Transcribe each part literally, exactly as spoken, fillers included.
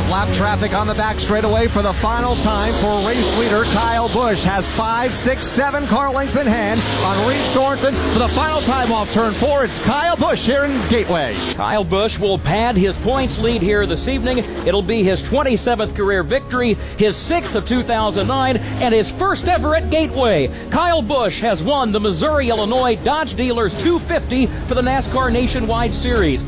Rough lap traffic on the back straightaway for the final time for race leader Kyle Busch. Has five, six, seven car lengths in hand on Reed Sorensen for the final time off turn four. It's Kyle Busch here in Gateway. Kyle Busch will pad his points lead here this evening. It'll be his twenty-seventh career victory, his sixth of two thousand nine, and his first ever at Gateway. Kyle Busch has won the Missouri-Illinois Dodge Dealers two fifty for the NASCAR Nationwide Series.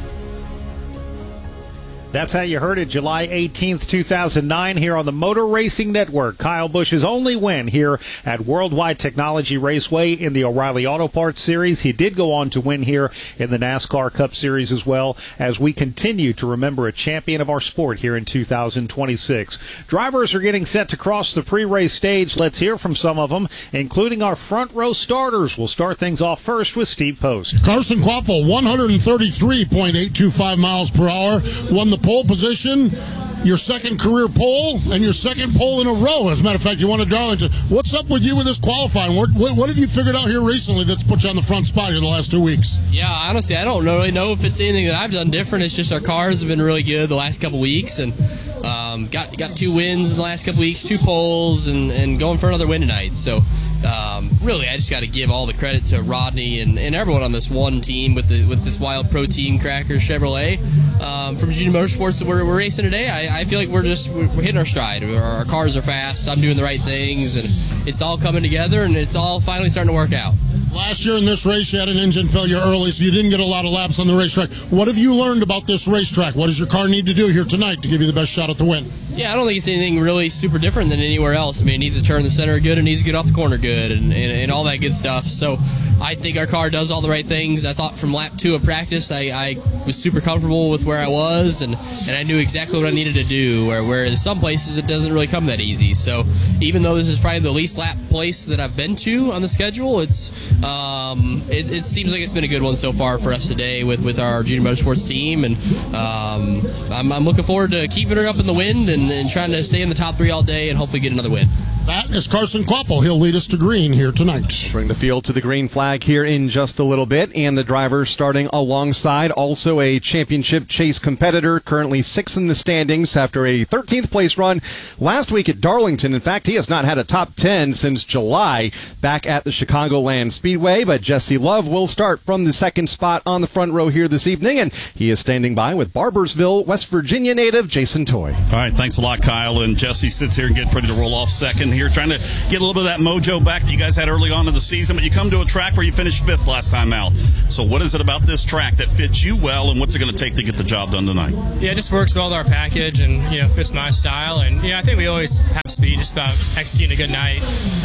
That's how you heard it, July eighteenth, two thousand nine, here on the Motor Racing Network. Kyle Busch's only win here at Worldwide Technology Raceway in the O'Reilly Auto Parts Series. He did go on to win here in the NASCAR Cup Series as well, as we continue to remember a champion of our sport here in two thousand twenty-six. Drivers are getting set to cross the pre-race stage. Let's hear from some of them, including our front row starters. We'll start things off first with Steve Post. Carson Kvapil, one thirty-three point eight two five miles per hour, won the pole position, your second career pole, and your second pole in a row. As a matter of fact, you won at Darlington. What's up with you with this qualifying? What, what, what have you figured out here recently that's put you on the front spot here the last two weeks? Yeah, honestly, I don't really know if it's anything that I've done different. It's just our cars have been really good the last couple weeks, and um, got got two wins in the last couple weeks, two poles, and, and going for another win tonight. So um, really, I just got to give all the credit to Rodney and, and everyone on this one team with the with this Wild Protein Cracker Chevrolet um, from Junior Motorsports that we're, we're racing today. I, I feel like we're just we're hitting our stride. Our, our cars are fast. I'm doing the right things, and it's all coming together, and it's all finally starting to work out. Last year in this race, you had an engine failure early, so you didn't get a lot of laps on the racetrack. What have you learned about this racetrack? What does your car need to do here tonight to give you the best shot at the win? Yeah, I don't think it's anything really super different than anywhere else. I mean, it needs to turn the center good, it needs to get off the corner good, and, and, and all that good stuff. So I think our car does all the right things. I thought from lap two of practice, I, I was super comfortable with where I was, and, and I knew exactly what I needed to do, where, whereas some places it doesn't really come that easy. So even though this is probably the least lap place that I've been to on the schedule, it's um, it, it seems like it's been a good one so far for us today with, with our Junior Motorsports team, and um, I'm, I'm looking forward to keeping her up in the wind and, and trying to stay in the top three all day and hopefully get another win. That is Carson Kvapil. He'll lead us to green here tonight. Bring the field to the green flag here in just a little bit, and the driver starting alongside also a championship chase competitor, currently sixth in the standings after a thirteenth place run last week at Darlington. In fact, he has not had a top ten since July back at the Chicagoland Speedway, but Jesse Love will start from the second spot on the front row here this evening, and he is standing by with Barbersville, West Virginia native Jason Toy. All right, thanks a lot, Kyle, and Jesse sits here and gets ready to roll off second here, trying to get a little bit of that mojo back that you guys had early on in the season, but you come to a track where you finished fifth last time out. So what is it about this track that fits you well, and what's it going to take to get the job done tonight? Yeah, it just works well with our package and, you know, fits my style. And, you know, I think we always have speed, just about executing a good night,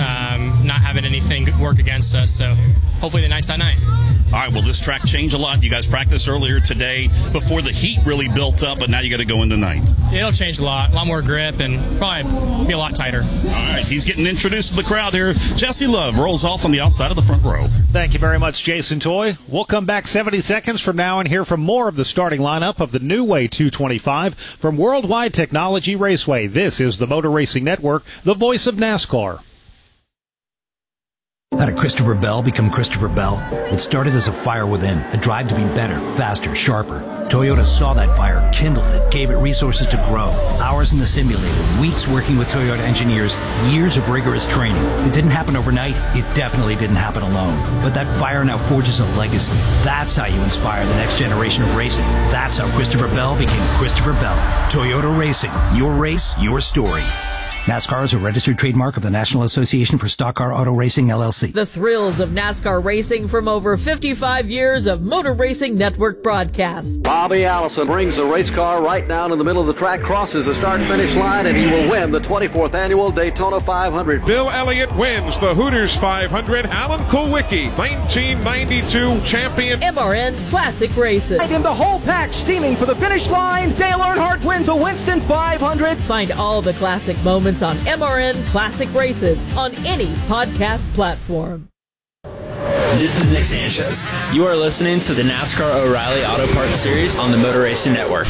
um, not having anything work against us. So hopefully the night's that night. All right, well, this track changed a lot. You guys practiced earlier today before the heat really built up, but now you got to go into night. Yeah, it'll change a lot. A lot more grip and probably be a lot tighter. All right, he's getting introduced to the crowd here. Jesse Love rolls off on the outside of the front row. Thank you very much, Jason Toy. We'll come back seventy seconds from now and hear from more of the starting lineup of the New Way two twenty-five from Worldwide Technology Raceway. This is the Motor Racing Network, the voice of NASCAR. How did Christopher Bell become Christopher Bell? It started as a fire within, a drive to be better, faster, sharper. Toyota saw that fire, kindled it, gave it resources to grow. Hours in the simulator, weeks working with Toyota engineers, years of rigorous training. It didn't happen overnight. It definitely didn't happen alone. But that fire now forges a legacy. That's how you inspire the next generation of racing. That's how Christopher Bell became Christopher Bell. Toyota Racing. Your race, your story. NASCAR is a registered trademark of the National Association for Stock Car Auto Racing, L L C. The thrills of NASCAR racing from over fifty-five years of Motor Racing Network broadcasts. Bobby Allison brings the race car right down in the middle of the track, crosses the start-finish line, and he will win the twenty-fourth Annual Daytona five hundred. Bill Elliott wins the Hooters five hundred. Alan Kulwicki, nineteen ninety-two champion. M R N Classic Races. And the whole pack steaming for the finish line. Dale Earnhardt wins a Winston five hundred. Find all the classic moments on M R N Classic Races on any podcast platform. This is Nick Sanchez. You are listening to the NASCAR O'Reilly Auto Parts Series on the Motor Racing Network.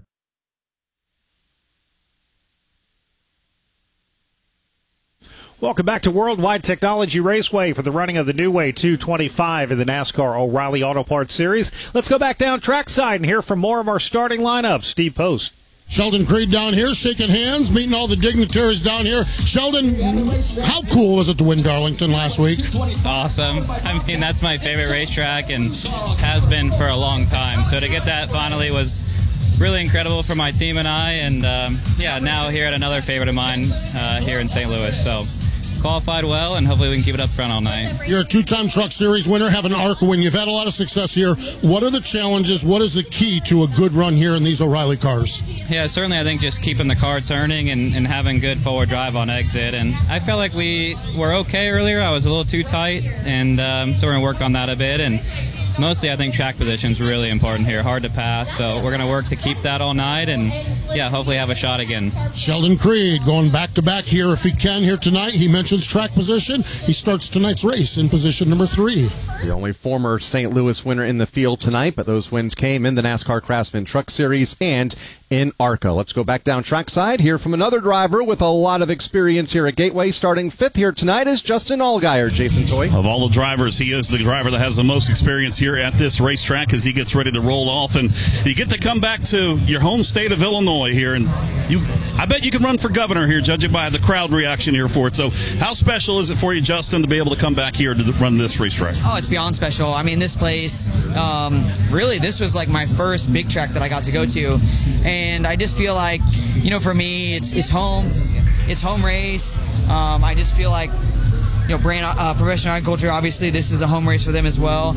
Welcome back to Worldwide Technology Raceway for the running of the New Way two twenty-five in the NASCAR O'Reilly Auto Parts Series. Let's go back down trackside and hear from more of our starting lineup. Steve Post. Sheldon Creed down here, shaking hands, meeting all the dignitaries down here. Sheldon, how cool was it to win Darlington last week? Awesome. I mean, that's my favorite racetrack and has been for a long time. So to get that finally was really incredible for my team and I. And, um, yeah, now here at another favorite of mine uh, here in Saint Louis. So qualified well, and hopefully we can keep it up front all night. You're a two-time Truck Series winner, have an ARCA win. You've had a lot of success here. What are the challenges? What is the key to a good run here in these O'Reilly cars? Yeah, certainly I think just keeping the car turning and, and having good forward drive on exit. And I felt like we were okay earlier. I was a little too tight, and um, so we're going to work on that a bit. And mostly I think track position is really important here, hard to pass. So we're going to work to keep that all night and, yeah, hopefully have a shot again. Sheldon Creed going back-to-back here if he can here tonight. He mentions track position. He starts tonight's race in position number three. The only former Saint Louis winner in the field tonight, but those wins came in the NASCAR Craftsman Truck Series and in ARCA. Let's go back down trackside, hear from another driver with a lot of experience here at Gateway. Starting fifth here tonight is Justin Allgaier. Jason Toy. Of all the drivers, he is the driver that has the most experience here at this racetrack as he gets ready to roll off. And you get to come back to your home state of Illinois here. And you, I bet you can run for governor here, judging by the crowd reaction here for it. So how special is it for you, Justin, to be able to come back here to run this racetrack? Oh, it's beyond special. I mean, this place, um, really, this was like my first big track that I got to go to. And I just feel like, you know, for me, it's it's home. It's home race. Um, I just feel like, you know, Brand uh, Professional Agriculture, obviously, this is a home race for them as well.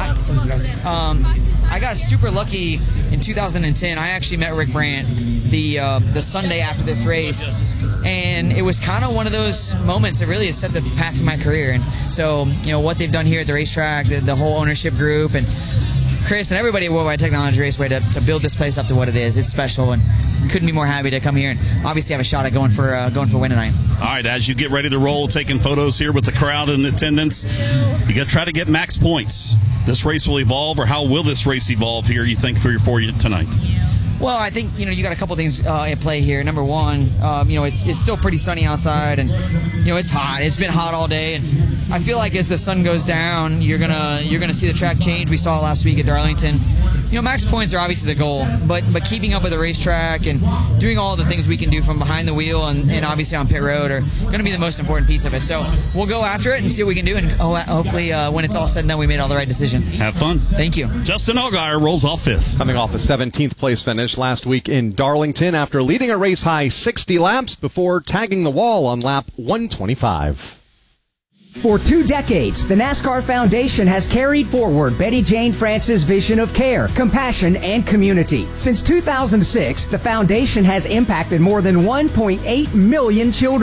I, um, I got super lucky in two thousand ten. I actually met Rick Brandt the uh, the Sunday after this race, and it was kind of one of those moments that really has set the path for my career. And so, you know, what they've done here at the racetrack, the, the whole ownership group, and Chris and everybody at Worldwide Technology Raceway to, to build this place up to what it is. It's special, and couldn't be more happy to come here and obviously have a shot at going for uh, going for win tonight. All right, as you get ready to roll, taking photos here with the crowd in attendance, you got to try to get max points. This race will evolve, or how will this race evolve here, you think, for, for you tonight? Well, I think, you know, you got a couple things uh, at play here. Number one, um, you know, it's it's still pretty sunny outside, and you know it's hot. It's been hot all day, and I feel like as the sun goes down, you're gonna you're gonna see the track change. We saw it last week at Darlington. You know, max points are obviously the goal, but but keeping up with the racetrack and doing all the things we can do from behind the wheel and, and obviously on pit road are going to be the most important piece of it. So we'll go after it and see what we can do, and oh, hopefully uh, when it's all said and done, we made all the right decisions. Have fun. Thank you. Justin Allgaier rolls off fifth. Coming off a seventeenth place finish last week in Darlington after leading a race high sixty laps before tagging the wall on lap one twenty-five. For two decades, the NASCAR Foundation has carried forward Betty Jane France's vision of care, compassion, and community. Since two thousand six, the foundation has impacted more than one point eight million children.